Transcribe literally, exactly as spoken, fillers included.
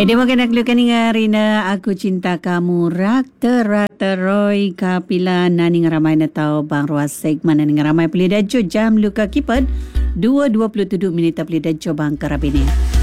Eh, dia makan nak keluarkan dengan Rina. Aku cinta kamu. Rakta Rakta Roy Kapila Nani ngaramai na tau bang ruas segmen nani ngaramai pelih dajo jam luka kipat dua dua puluh tujuh minit pelih dajo bang karabini.